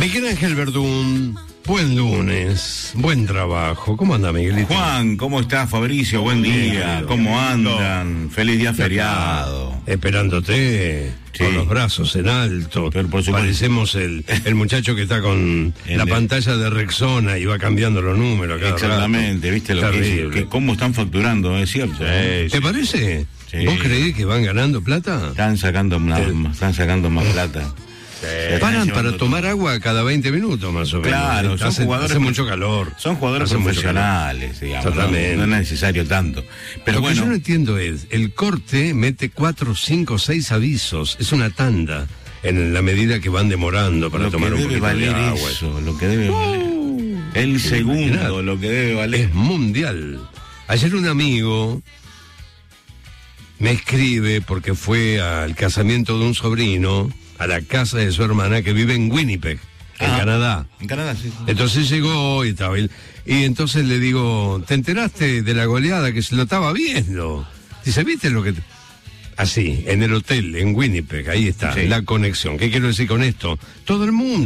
Miguel Ángel Verdún, buen lunes, buen trabajo. ¿Cómo anda, Miguelito? Juan, ¿cómo estás, Fabricio? Buen día. ¿Cómo andan? Feliz día feriado. Esperándote, sí, con los brazos en alto. Pero por supuesto. Parecemos el muchacho que está con la pantalla de Rexona y va cambiando los números cada Exactamente, rato. ¿viste lo que cómo están facturando? ¿Es cierto? Sí, ¿te parece? Sí. ¿Vos creés que van ganando plata? Están sacando más plata. Paran para tomar agua cada 20 minutos más o menos. Claro, son jugadores. Hace mucho calor. Son jugadores profesionales, digamos. Totalmente. No es necesario tanto. Pero lo que yo no entiendo es, el corte mete 4, 5, 6 avisos. Es una tanda en la medida que van demorando para tomar un poquito de agua. Eso, lo que debe valer. El segundo, lo que debe valer. Es mundial. Ayer un amigo me escribe porque fue al casamiento de un sobrino, a la casa de su hermana que vive en Winnipeg, en Canadá. En Canadá, sí. Entonces llegó y estaba y entonces le digo, ¿te enteraste de la goleada? Que se lo estaba viendo. Dice, ¿viste lo que...? Así, en el hotel, en Winnipeg, ahí está, sí, la conexión. ¿Qué quiero decir con esto? Todo el mundo